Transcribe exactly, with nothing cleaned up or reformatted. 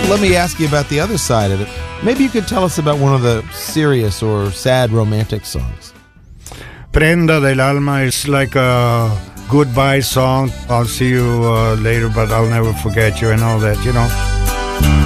let me ask you about the other side of it. Maybe you could tell us about one of the serious or sad romantic songs. Prenda del Alma is like a goodbye song. I'll see you uh, later, but I'll never forget you and all that, you know.